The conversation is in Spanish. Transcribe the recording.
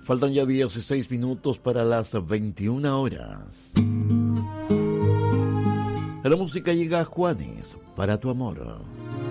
Faltan ya 16 minutos para las 21 horas. La música llega a Juanes, para tu amor.